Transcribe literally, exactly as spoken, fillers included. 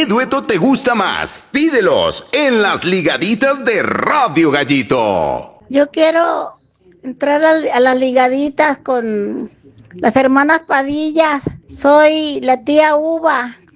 dueto te gusta más? Pídelos en las ligaditas de Radio Gallito. Yo quiero entrar a, a las ligaditas con las hermanas Padillas. Soy la tía Uva.